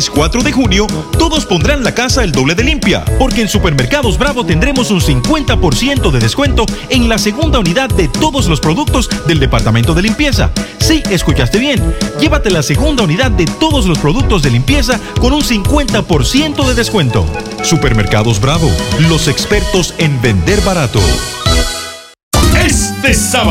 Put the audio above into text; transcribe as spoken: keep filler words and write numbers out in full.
viernes cuatro de junio, todos pondrán la casa el doble de limpia, porque en Supermercados Bravo tendremos un cincuenta por ciento de descuento en la segunda unidad de todos los productos del departamento de limpieza. Sí, escuchaste bien. Llévate la segunda unidad de todos los productos de limpieza con un cincuenta por ciento de descuento. Supermercados Bravo, los expertos en vender barato. Este sábado